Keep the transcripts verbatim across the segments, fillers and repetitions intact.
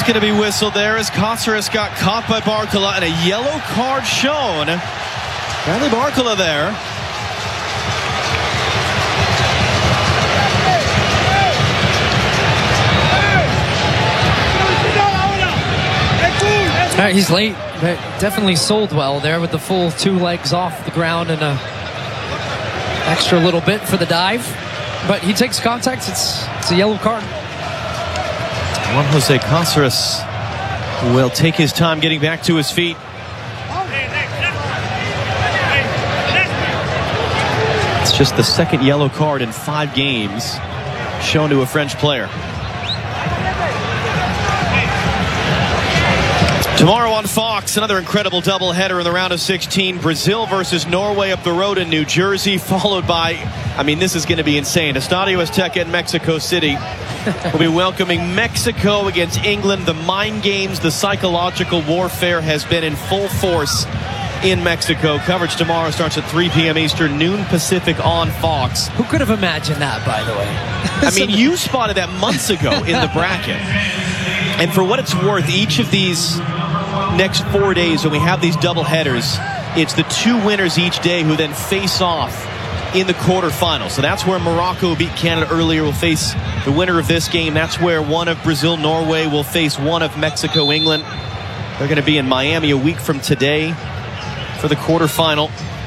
Time's going to be whistled there as Cáceres got caught by Barcola and a yellow card shown. Bradley Barcola there. All right, he's late, but definitely sold well there with the full two legs off the ground and a extra little bit for the dive. But he takes contact. It's, it's a yellow card. Juan Jose Cáceres will take his time getting back to his feet. It's just the second yellow card in five games shown to a French player. Tomorrow on Fox, another incredible doubleheader in the round of sixteen. Brazil versus Norway up the road in New Jersey, followed by, I mean, this is going to be insane. Estadio Azteca in Mexico City will be welcoming Mexico against England. The mind games, the psychological warfare has been in full force in Mexico. Coverage tomorrow starts at three p m Eastern, noon Pacific on Fox. Who could have imagined that, by the way? I mean, you spotted that months ago in the bracket. And for what it's worth, each of these next four days when we have these double headers, it's the two winners each day who then face off in the quarterfinals. So that's where Morocco beat Canada earlier will face the winner of this game. That's where one of Brazil-Norway will face one of Mexico-England. They're going to be in Miami a week from today for the quarterfinal.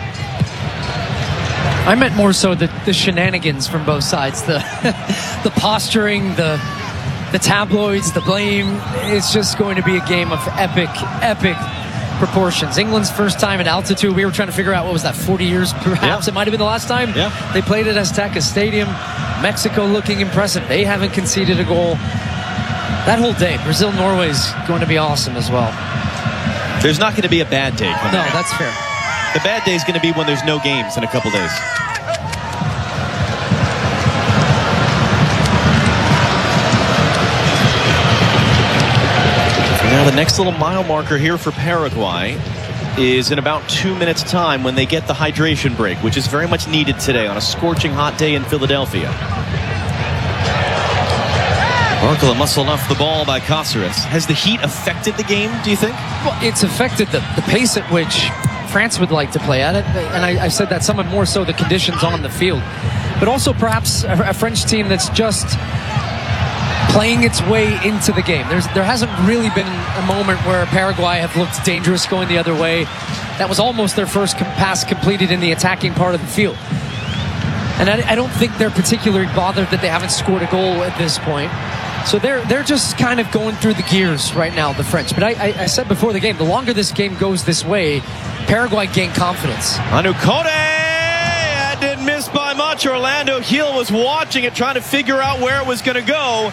I meant more so the, the shenanigans from both sides. The, the posturing, the... The tabloids, the blame. It's just going to be a game of epic, epic proportions. England's first time at altitude. We were trying to figure out, what was that, forty years perhaps? Yeah. It might have been the last time. Yeah. They played at Azteca Stadium. Mexico looking impressive. They haven't conceded a goal that whole day. Brazil-Norway's going to be awesome as well. There's not going to be a bad day. No, that's fair. The bad day is going to be when there's no games in a couple days. Now the next little mile marker here for Paraguay is in about two minutes time when they get the hydration break, which is very much needed today on a scorching hot day in Philadelphia. Barcola muscled off the ball by Cáceres. Has the heat affected the game, do you think? Well, it's affected the, the pace at which France would like to play at it. And I, I said that somewhat more so the conditions on the field. But also perhaps a, a French team that's just playing its way into the game. There's, there hasn't really been a moment where Paraguay have looked dangerous going the other way. That was almost their first com- pass completed in the attacking part of the field. And I, I don't think they're particularly bothered that they haven't scored a goal at this point. So they're they're just kind of going through the gears right now, the French. But I, I, I said before the game, the longer this game goes this way, Paraguay gain confidence. Anu Kote! That didn't miss by much. Orlando Gil was watching it, trying to figure out where it was going to go.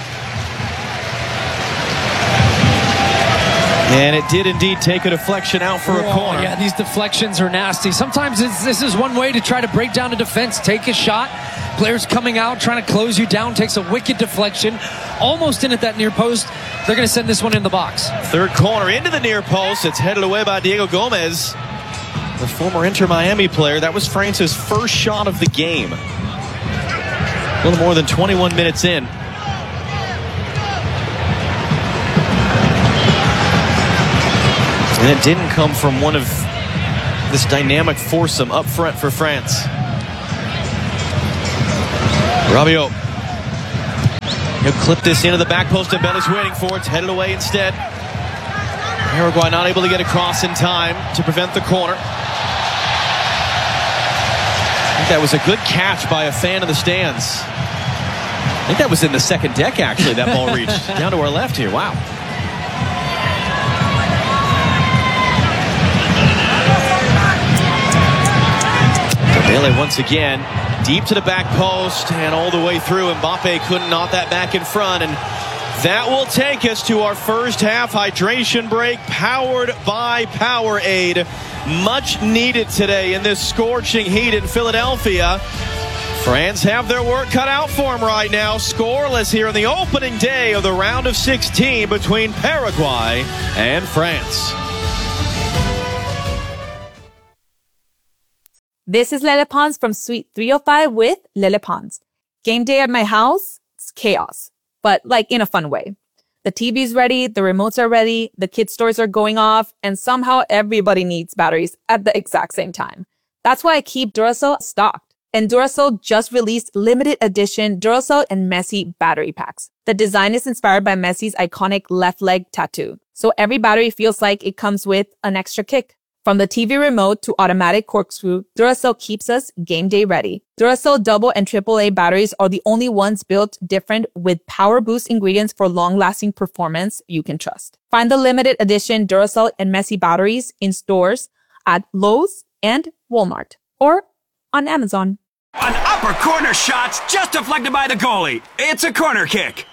And it did indeed take a deflection out for a oh, corner. Yeah, these deflections are nasty. Sometimes it's, this is one way to try to break down a defense. Take a shot. Players coming out, trying to close you down, takes a wicked deflection. Almost in at that near post. They're going to send this one in the box. Third corner into the near post. It's headed away by Diego Gomez, the former Inter Miami player. That was France's first shot of the game. A little more than twenty-one minutes in. And it didn't come from one of this dynamic foursome up front for France. Rabiot. He'll clip this into the back post and Bella's waiting for it. It's headed away instead. Paraguay not able to get across in time to prevent the corner. I think that was a good catch by a fan in the stands. I think that was in the second deck, actually, that ball reached. Down to our left here. Wow. Dembele once again deep to the back post and all the way through. Mbappe couldn't knock that back in front, and that will take us to our first half hydration break, powered by Powerade. Much needed today in this scorching heat in Philadelphia. France have their work cut out for them right now. Scoreless here in the opening day of the round of sixteen between Paraguay and France. This is Lele Pons from Suite three oh five with Lele Pons. Game day at my house, it's chaos, but like in a fun way. The T V's ready, the remotes are ready, the kids' toys are going off, and somehow everybody needs batteries at the exact same time. That's why I keep Duracell stocked. And Duracell just released limited edition Duracell and Messi battery packs. The design is inspired by Messi's iconic left leg tattoo. So every battery feels like it comes with an extra kick. From the T V remote to automatic corkscrew, Duracell keeps us game day ready. Duracell double and triple A batteries are the only ones built different with power boost ingredients for long-lasting performance you can trust. Find the limited edition Duracell and Messi batteries in stores at Lowe's and Walmart or on Amazon. An upper corner shot's just deflected by the goalie. It's a corner kick.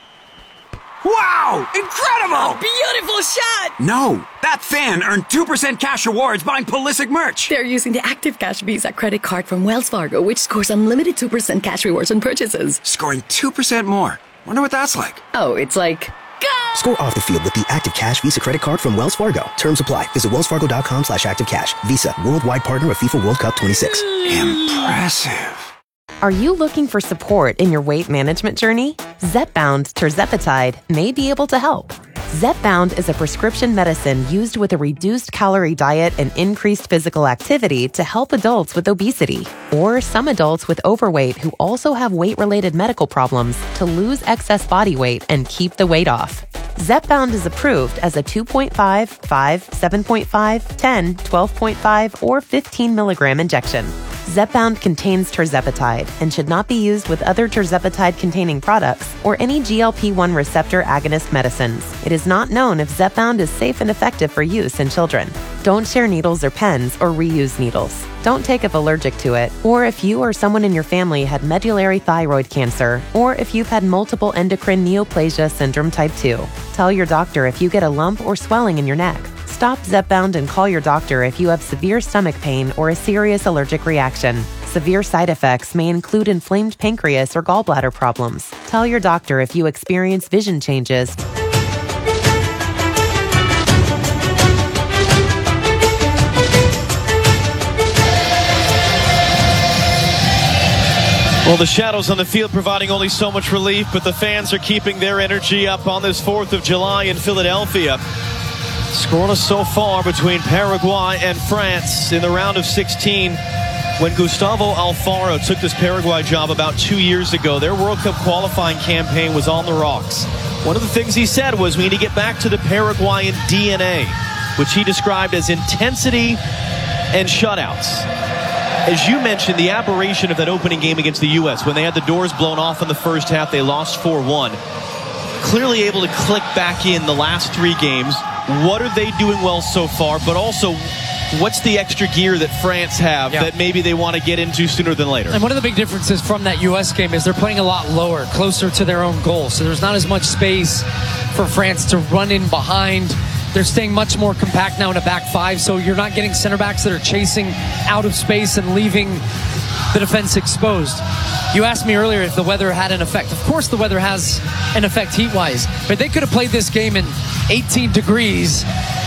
Wow! Incredible! Beautiful shot! No, that fan earned two percent cash rewards buying Pulisic merch. They're using the Active Cash Visa credit card from Wells Fargo, which scores unlimited two percent cash rewards on purchases. Scoring two percent more. Wonder what that's like. Oh, it's like... Go! Score off the field with the Active Cash Visa credit card from Wells Fargo. Terms apply. Visit wellsfargo.com slash activecash. Visa, worldwide partner of FIFA World Cup twenty-six. Impressive. Are you looking for support in your weight management journey? Zepbound tirzepatide may be able to help. Zepbound is a prescription medicine used with a reduced calorie diet and increased physical activity to help adults with obesity or some adults with overweight who also have weight-related medical problems to lose excess body weight and keep the weight off. Zepbound is approved as a two point five, five, seven point five, ten, twelve point five, or fifteen milligram injection. Zepbound contains tirzepatide and should not be used with other tirzepatide-containing products or any G L P one receptor agonist medicines. It is not known if Zepbound is safe and effective for use in children. Don't share needles or pens or reuse needles. Don't take if allergic to it, or if you or someone in your family had medullary thyroid cancer, or if you've had multiple endocrine neoplasia syndrome type two. Tell your doctor if you get a lump or swelling in your neck. Stop Zepbound and call your doctor if you have severe stomach pain or a serious allergic reaction. Severe side effects may include inflamed pancreas or gallbladder problems. Tell your doctor if you experience vision changes. Well, the shadows on the field providing only so much relief, but the fans are keeping their energy up on this fourth of July in Philadelphia. Scoreless so far between Paraguay and France in the round of sixteen. When Gustavo Alfaro took this Paraguay job about two years ago, their World Cup qualifying campaign was on the rocks. One of the things he said was we need to get back to the Paraguayan D N A, which he described as intensity and shutouts. As you mentioned, the aberration of that opening game against the U S when they had the doors blown off in the first half, they lost four one. Clearly able to click back in the last three games. What are they doing well so far? But also, what's the extra gear that France have yeah. that maybe they want to get into sooner than later? And one of the big differences from that U S game is they're playing a lot lower, closer to their own goal. So there's not as much space for France to run in behind. They're staying much more compact now in a back five, so you're not getting center backs that are chasing out of space and leaving the defense exposed. You asked me earlier if the weather had an effect. Of course the weather has an effect heat-wise, but they could have played this game in eighteen degrees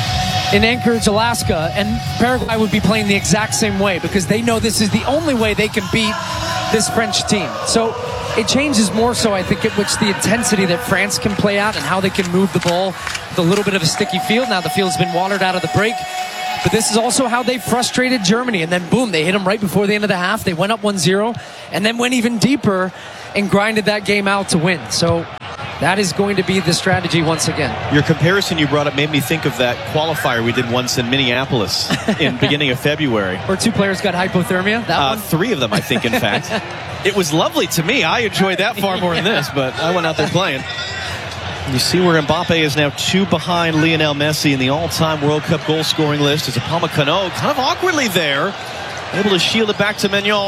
in Anchorage, Alaska, and Paraguay would be playing the exact same way because they know this is the only way they can beat this French team. So it changes more so, I think, at which the intensity that France can play out and how they can move the ball with a little bit of a sticky field. Now the field's been watered out of the break. But this is also how they frustrated Germany. And then, boom, they hit them right before the end of the half. They went up one zero and then went even deeper and grinded that game out to win. So that is going to be the strategy once again. Your comparison you brought up made me think of that qualifier we did once in Minneapolis in beginning of February. Where two players got hypothermia? That uh, one? Three of them, I think, in fact. It was lovely to me. I enjoyed that far more than this, but I went out there playing. You see where Mbappe is now two behind Lionel Messi in the all-time World Cup goal-scoring list as Upamecano kind of awkwardly there, able to shield it back to Maignan.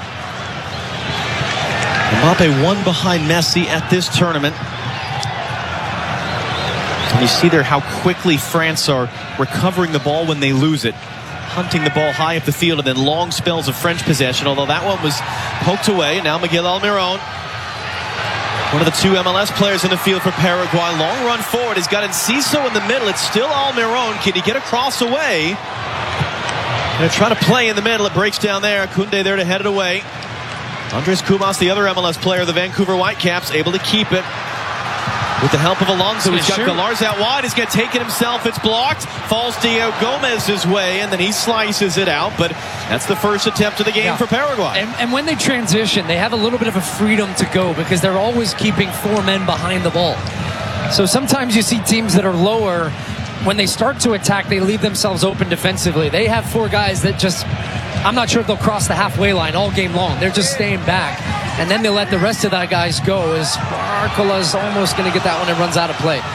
Mbappe one behind Messi at this tournament. And you see there how quickly France are recovering the ball when they lose it. Hunting the ball high up the field and then long spells of French possession, although that one was poked away. Now Miguel Almiron, one of the two M L S players in the field for Paraguay. Long run forward. He's got Enciso in the middle. It's still Almiron. Can he get across away? Gonna try to play in the middle. It breaks down there. Koundé there to head it away. Andres Kumas, the other M L S player, the Vancouver Whitecaps, able to keep it. With the help of Alonso, he's got shoot. Gallarza out wide. He's going to take it himself. It's blocked. Falls Diego Gomez's way, and then he slices it out. But that's the first attempt of the game Yeah. for Paraguay. And, and when they transition, they have a little bit of a freedom to go because they're always keeping four men behind the ball. So sometimes you see teams that are lower, when they start to attack, they leave themselves open defensively. They have four guys that just, I'm not sure if they'll cross the halfway line all game long. They're just staying back. And then they let the rest of the guys go as Barcola's almost going to get that one and runs out of play.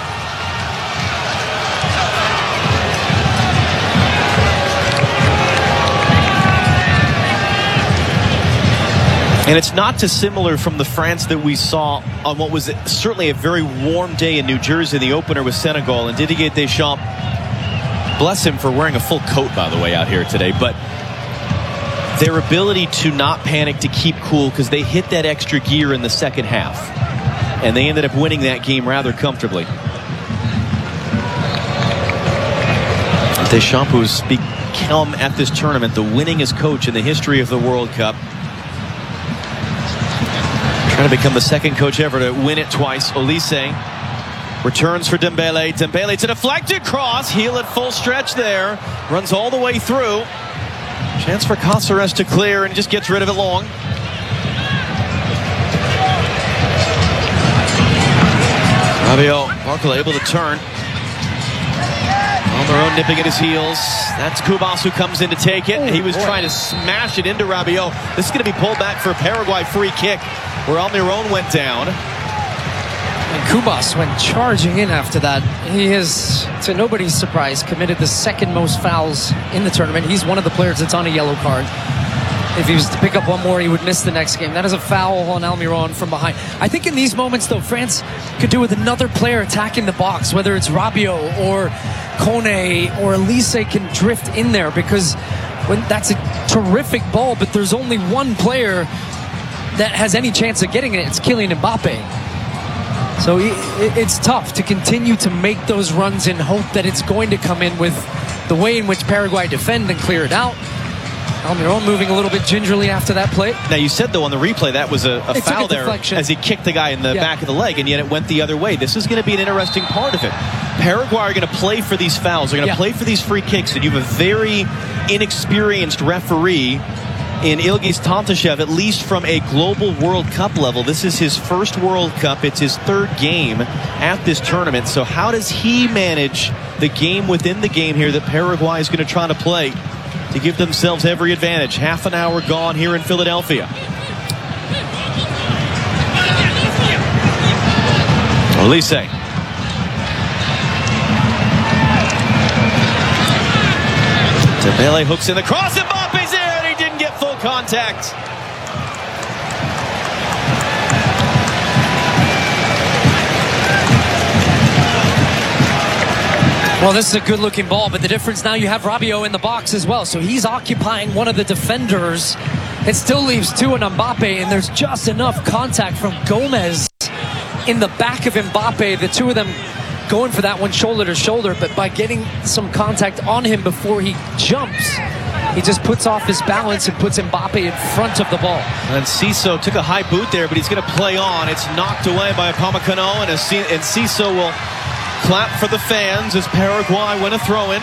And it's not dissimilar from the France that we saw on what was certainly a very warm day in New Jersey, the opener with Senegal. And Didier Deschamps, bless him for wearing a full coat, by the way, out here today. But their ability to not panic, to keep cool, because they hit that extra gear in the second half. And they ended up winning that game rather comfortably. Deschamps, who has become at this tournament the winningest coach in the history of the World Cup. Trying to become the second coach ever to win it twice. Olise returns for Dembele. Dembele to deflected cross. Heel at full stretch there. Runs all the way through. Chance for Caceres to clear and just gets rid of it long. Rabiot, Barcola able to turn. On their own, nipping at his heels. That's Kubas who comes in to take it. Oh, he was boy. trying to smash it into Rabiot. This is going to be pulled back for a Paraguay free kick where Almiron went down. And Kubas went charging in after that. He has, to nobody's surprise, committed the second most fouls in the tournament. He's one of the players that's on a yellow card. If he was to pick up one more, he would miss the next game. That is a foul on Almiron from behind. I think in these moments, though, France could do with another player attacking the box, whether it's Rabiot or Kone or Elise can drift in there, because when that's a terrific ball, but there's only one player that has any chance of getting it. It's Kylian Mbappe. So it's tough to continue to make those runs in hope that it's going to come in with the way in which Paraguay defend and clear it out. Almiron moving a little bit gingerly after that play. Now, you said, though, on the replay, that was a, a It foul took a there deflection. as he kicked the guy in the Yeah. back of the leg, and yet it went the other way. This is going to be an interesting part of it. Paraguay are going to play for these fouls. They're going to Yeah. play for these free kicks, and you have a very inexperienced referee in Ilgiz Tantashev, at least from a global World Cup level. This is his first World Cup. It's his third game at this tournament. So how does he manage the game within the game here that Paraguay is going to try to play to give themselves every advantage? Half an hour gone here in Philadelphia. Olise. Dembele hooks in the cross. Mbappe's there, and he didn't get full contact. Well, this is a good-looking ball, but the difference now, you have Rabiot in the box as well. So he's occupying one of the defenders. It still leaves two on Mbappe, and there's just enough contact from Gomez in the back of Mbappe. The two of them going for that one shoulder to shoulder, but by getting some contact on him before he jumps, he just puts off his balance and puts Mbappe in front of the ball. And Ciso took a high boot there, but he's going to play on. It's knocked away by Upamecano, and, and Ciso will clap for the fans as Paraguay win a throw-in.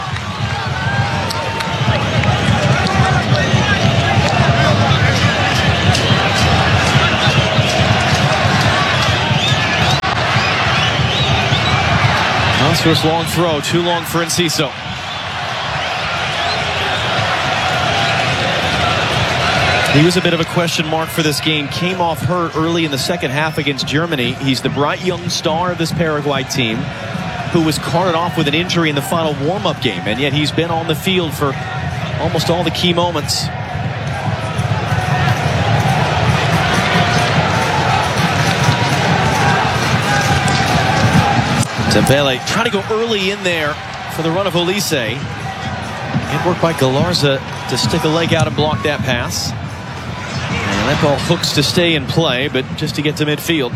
Caceres long throw, too long for Enciso. He was a bit of a question mark for this game. Came off hurt early in the second half against Germany. He's the bright young star of this Paraguay team, who was carted off with an injury in the final warm-up game, and yet he's been on the field for almost all the key moments. Dembele trying to go early in there for the run of Olise. Good work by Gallarza to stick a leg out and block that pass. And that ball hooks to stay in play, but just to get to midfield.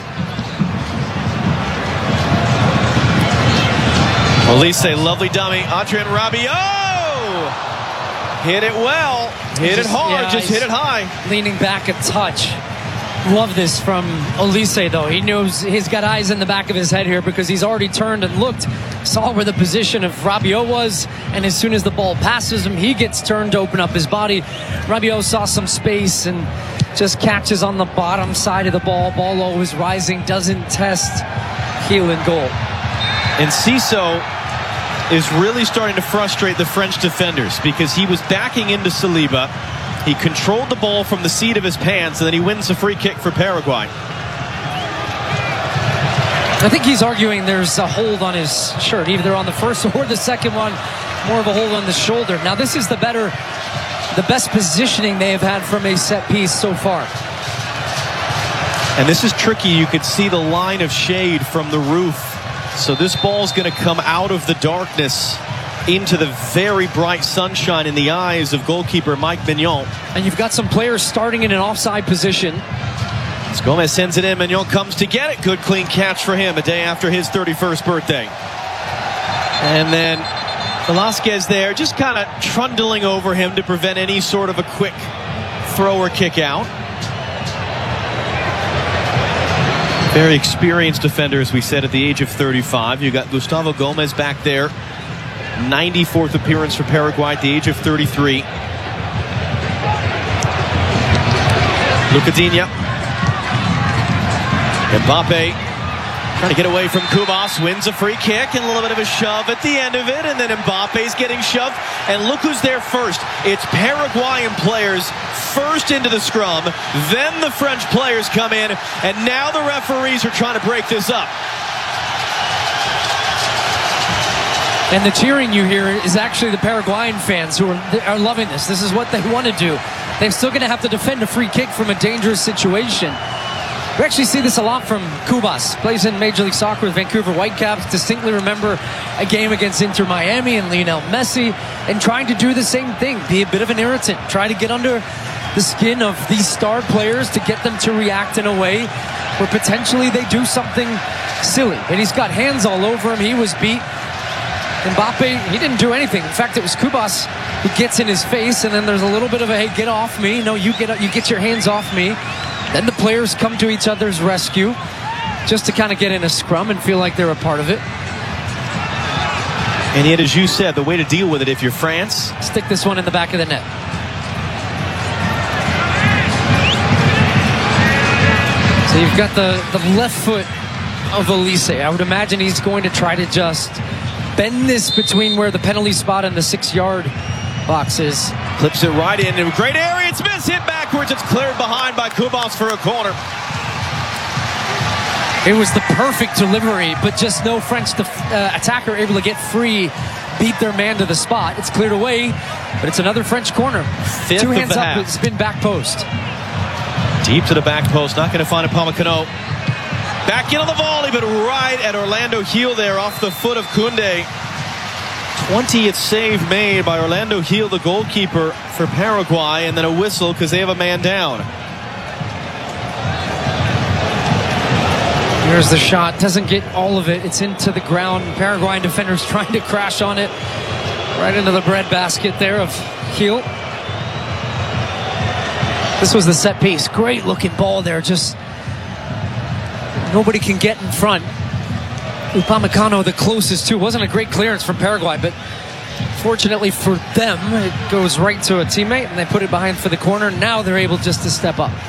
Olise, lovely dummy. Adrien Rabiot! Hit it well. Hit it Just- hard, yeah, just he's hit it high. Leaning back a touch. Love this from Olise, though. He knows he's got eyes in the back of his head here because he's already turned and looked, saw where the position of Rabiot was, and as soon as the ball passes him, he gets turned to open up his body. Rabiot saw some space and just catches on the bottom side of the ball. Ball always rising, doesn't test. Heel and goal. And Cissot is really starting to frustrate the French defenders because he was backing into Saliba. He controlled the ball from the seat of his pants, and then he wins a free kick for Paraguay. I think he's arguing there's a hold on his shirt, either on the first or the second one, more of a hold on the shoulder. Now, this is the better, the best positioning they have had from a set piece so far. And this is tricky. You could see the line of shade from the roof. So this ball's going to come out of the darkness into the very bright sunshine in the eyes of goalkeeper Mike Mignon. And you've got some players starting in an offside position. As Gomez sends it in, Mignon comes to get it. Good clean catch for him a day after his thirty-first birthday. And then Velasquez there just kind of trundling over him to prevent any sort of a quick throw or kick out. Very experienced defender, as we said, at the age of thirty-five. You got Gustavo Gomez back there. ninety-fourth appearance for Paraguay at the age of thirty-three. Lucadinha. Mbappe trying to get away from Kubas, wins a free kick and a little bit of a shove at the end of it, and then Mbappe's getting shoved, and look who's there first. It's Paraguayan players first into the scrum, then the French players come in, and now the referees are trying to break this up. And the cheering you hear is actually the Paraguayan fans who are, are loving this. This is what they want to do. They're still going to have to defend a free kick from a dangerous situation. We actually see this a lot from Kubas. Plays in Major League Soccer with Vancouver Whitecaps. Distinctly remember a game against Inter Miami and Lionel Messi, and trying to do the same thing. Be a bit of an irritant. Try to get under the skin of these star players to get them to react in a way where potentially they do something silly. And he's got hands all over him. He was beat. Mbappe, he didn't do anything. In fact, it was Kubas who gets in his face, and then there's a little bit of a, hey, get off me. No, you get you get your hands off me. Then the players come to each other's rescue just to kind of get in a scrum and feel like they're a part of it. And yet, as you said, the way to deal with it if you're France, stick this one in the back of the net. So you've got the, the left foot of Olise. I would imagine he's going to try to just bend this between where the penalty spot and the six-yard box is. Clips it right in. In a great area. It's missed. Hit backwards. It's cleared behind by Kubas for a corner. It was the perfect delivery, but just no French def- uh, attacker able to get free, beat their man to the spot. It's cleared away, but it's another French corner. Fifth Two hands of the up. half. It's been back post. Deep to the back post. Not going to find a Upamecano. Back in on the volley, but right at Orlando Gil there off the foot of Koundé. twentieth save made by Orlando Gil, the goalkeeper for Paraguay, and then a whistle because they have a man down. Here's the shot. Doesn't get all of it. It's into the ground. Paraguayan defenders trying to crash on it. Right into the breadbasket there of Gil. This was the set piece. Great looking ball there. Just nobody can get in front. Upamecano the closest too. Wasn't a great clearance from Paraguay, but fortunately for them, it goes right to a teammate, and they put it behind for the corner. Now they're able just to step up.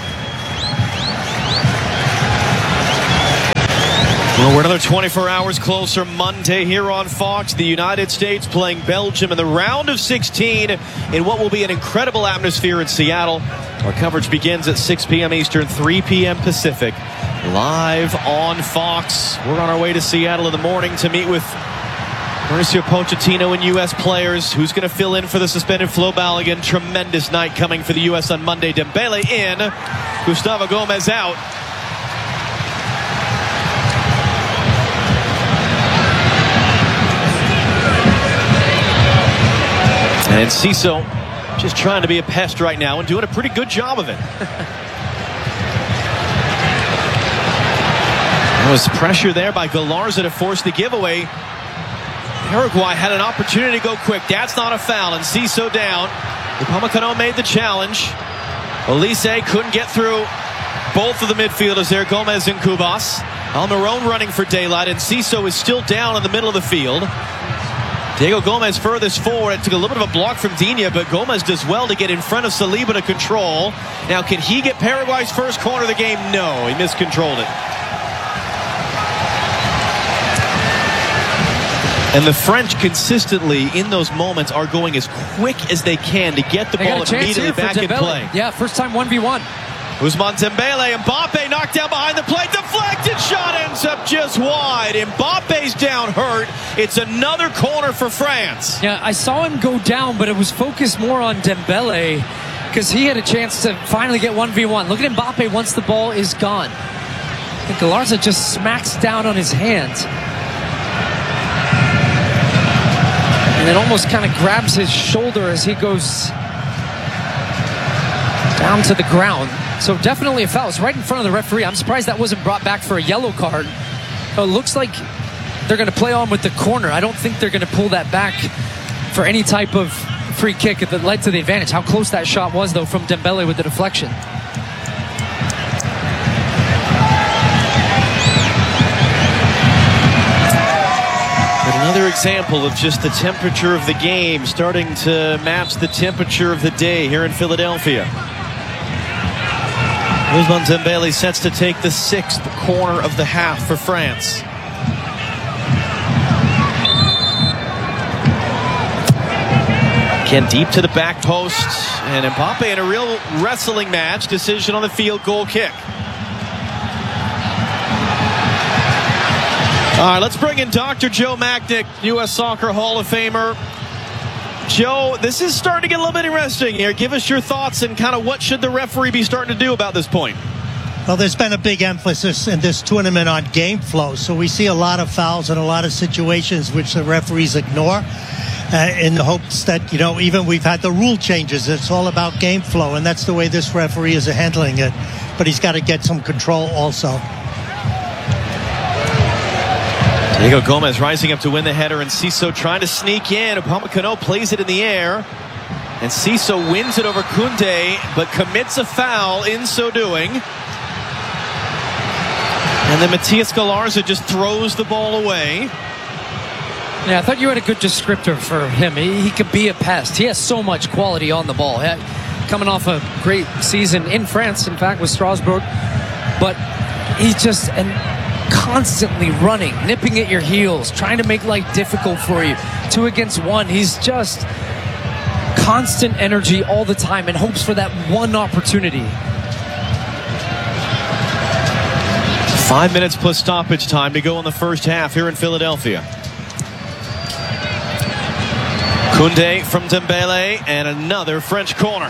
Well, we're another twenty-four hours closer. Monday here on Fox. The United States playing Belgium in the round of sixteen in what will be an incredible atmosphere in Seattle. Our coverage begins at six p.m. Eastern, three p.m. Pacific. Live on Fox. We're on our way to Seattle in the morning to meet with Mauricio Pochettino and U S players. Who's going to fill in for the suspended Flo Balogun? Tremendous night coming for the U S on Monday. Dembele in. Gustavo Gomez out. And Cissot just trying to be a pest right now and doing a pretty good job of it. There was pressure there by Galarza to force the giveaway. Paraguay had an opportunity to go quick. That's not a foul, and Cissot down. Upamecano made the challenge. Olise couldn't get through. both of the midfielders there, Gomez and Cubas. Almiron running for daylight, and Ciso is still down in the middle of the field. Diego Gomez furthest forward. It took a little bit of a block from Digne, but Gomez does well to get in front of Saliba to control. Now, can he get Paraguay's first corner of the game? No, he miscontrolled it. And the French consistently, in those moments, are going as quick as they can to get the they ball immediately back in play. Yeah, first time one v one. Ousmane Dembele, Mbappe knocked down behind the plate, deflected shot ends up just wide. Mbappe's down hurt. It's another corner for France. Yeah, I saw him go down, but it was focused more on Dembele because he had a chance to finally get one v one. Look at Mbappe once the ball is gone. I think Galarza just smacks down on his hands. And then almost kind of grabs his shoulder as he goes down to the ground. So definitely a foul. It's right in front of the referee. I'm surprised that wasn't brought back for a yellow card. It looks like they're going to play on with the corner. I don't think they're going to pull that back for any type of free kick that led to the advantage. How close that shot was, though, from Dembele with the deflection. But another example of just the temperature of the game starting to match the temperature of the day here in Philadelphia. Ousmane Dembele sets to take the sixth corner of the half for France. Again, deep to the back post, and Mbappe in a real wrestling match. Decision on the field goal kick. All right, let's bring in Doctor Joe Machnik, U S Soccer Hall of Famer. Joe, this is starting to get a little bit interesting here. Give us your thoughts and kind of what should the referee be starting to do about this point? Well, there's been a big emphasis in this tournament on game flow, so we see a lot of fouls and a lot of situations which the referees ignore uh, in the hopes that, you know, even we've had the rule changes. It's all about game flow, and that's the way this referee is handling it. But he's got to get some control also. Diego Gomez rising up to win the header, and Ciso trying to sneak in. Upamecano plays it in the air, and Ciso wins it over Koundé, but commits a foul in so doing. And then Matias Galarza just throws the ball away. Yeah, I thought you had a good descriptor for him. He, he could be a pest. He has so much quality on the ball. He, coming off a great season in France, in fact, with Strasbourg. But he's just... and. constantly running, nipping at your heels, trying to make life difficult for you. Two against one. He's just constant energy all the time and hopes for that one opportunity. Five minutes plus stoppage time to go in the first half here in Philadelphia. Koundé from Dembele, and another French corner.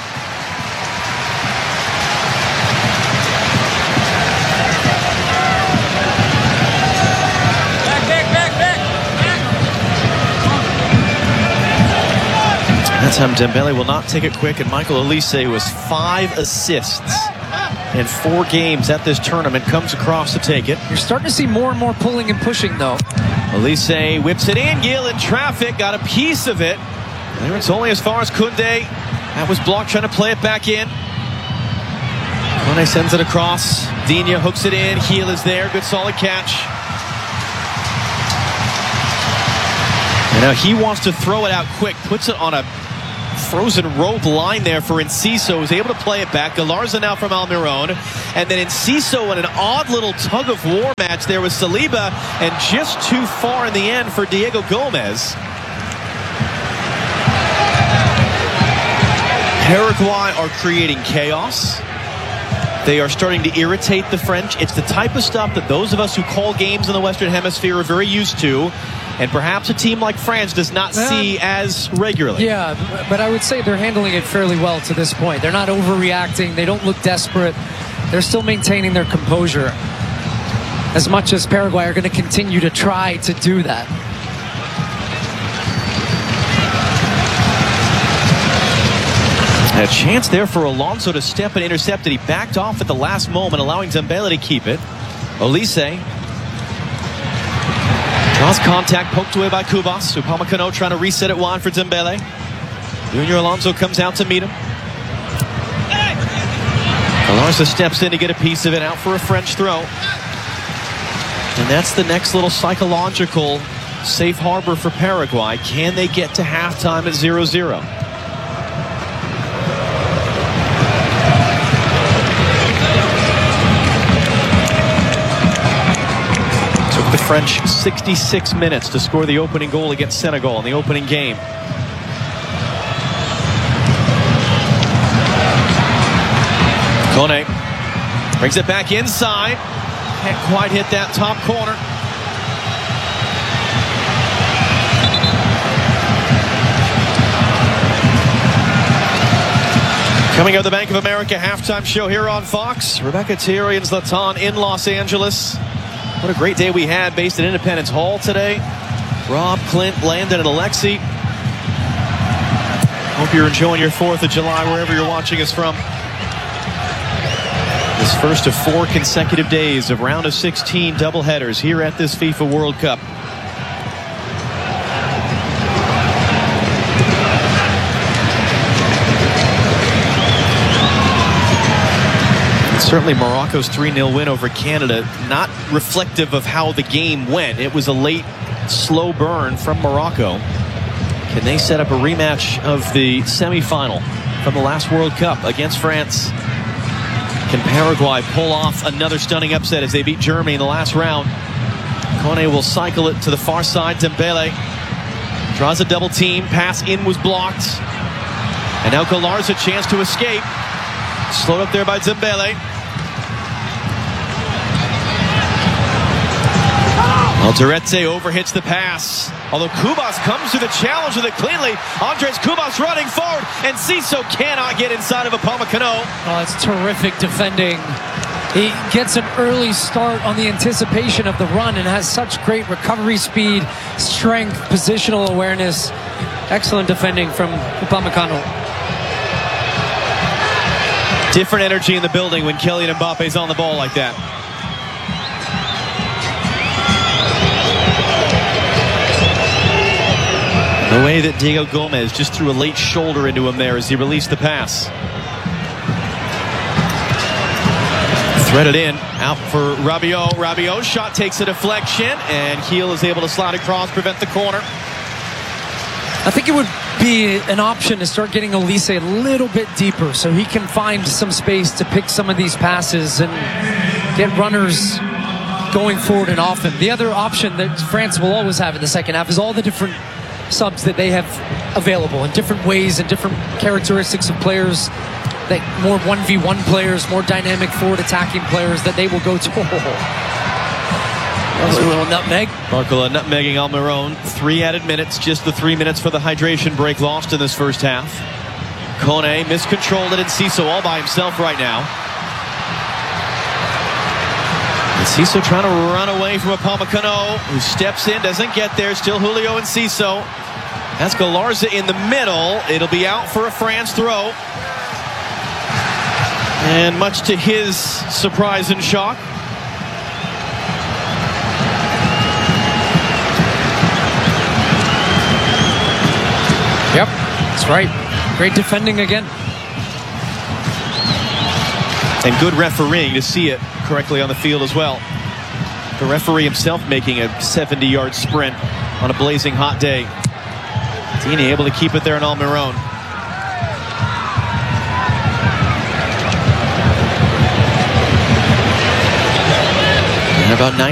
That time Dembele will not take it quick, and Michael Olise, with five assists in four games at this tournament, comes across to take it. You're starting to see more and more pulling and pushing, though. Olise whips it in. Gil in traffic, got a piece of it. There it's only as far as Koundé. That was blocked, trying to play it back in. Koundé sends it across. Digne hooks it in. Gil is there. Good solid catch. And now he wants to throw it out quick. Puts it on a frozen rope line there for Enciso, who's able to play it back. Galarza now from Almiron, and then Enciso in an odd little tug of war match there with Saliba, and just too far in the end for Diego Gomez. Paraguay are creating chaos. They are starting to irritate the French. It's the type of stuff that those of us who call games in the Western Hemisphere are very used to, and perhaps a team like France does not see as regularly. Yeah, but I would say they're handling it fairly well to this point. They're not overreacting. They don't look desperate. They're still maintaining their composure, as much as Paraguay are going to continue to try to do that. A chance there for Alonso to step and intercept it. He backed off at the last moment, allowing Dembele to keep it. Olise draws contact, poked away by Cubas. Upamecano trying to reset it wide for Dembele. Junior Alonso comes out to meet him. Galarza steps in to get a piece of it, out for a French throw. And that's the next little psychological safe harbor for Paraguay. Can they get to halftime at zero zero? Took the French sixty-six minutes to score the opening goal against Senegal in the opening game. Kone brings it back inside. Can't quite hit that top corner. Coming up, the Bank of America halftime show here on Fox. Rebecca Thierry and Zlatan in Los Angeles. What a great day we had based in Independence Hall today. Rob, Clint, Landon, and Alexi. Hope you're enjoying your fourth of July wherever you're watching us from. This first of four consecutive days of round of sixteen doubleheaders here at this FIFA World Cup. Certainly Morocco's three nil win over Canada, not reflective of how the game went. It was a late, slow burn from Morocco. Can they set up a rematch of the semifinal from the last World Cup against France? Can Paraguay pull off another stunning upset as they beat Germany in the last round? Kone will cycle it to the far side. Dembele draws a double team. Pass in was blocked. And now Galarza a chance to escape. Slowed up there by Dembele. Alderete overhits the pass. Although Kubas comes to the challenge with it cleanly. Andres Kubas running forward, and Ciso cannot get inside of Upamecano. Oh, it's terrific defending. He gets an early start on the anticipation of the run and has such great recovery speed, strength, positional awareness. Excellent defending from Upamecano. Different energy in the building when Kylian Mbappe's on the ball like that. The way that Diego Gomez just threw a late shoulder into him there as he released the pass. Threaded in, out for Rabiot. Rabiot's shot takes a deflection, and Kiel is able to slide across, prevent the corner. I think it would be an option to start getting Olise a little bit deeper so he can find some space to pick some of these passes and get runners going forward and often. The other option that France will always have in the second half is all the different subs that they have available in different ways and different characteristics of players, that more one v one players, more dynamic forward attacking players that they will go to. That was a little nutmeg. Barcola nutmegging Almiron. Three added minutes, just the three minutes for the hydration break lost in this first half. Kone miscontrolled it, and Ciso all by himself right now. And Ciso trying to run away from Upamecano, who steps in, doesn't get there. Still Julio and Ciso. That's Galarza in the middle. It'll be out for a France throw. And much to his surprise and shock, Yep, that's right. Great defending again. and good refereeing to see it correctly on the field as well. The referee himself making a seventy yard sprint on a blazing hot day. Dini able to keep it there in Almiron. And about nine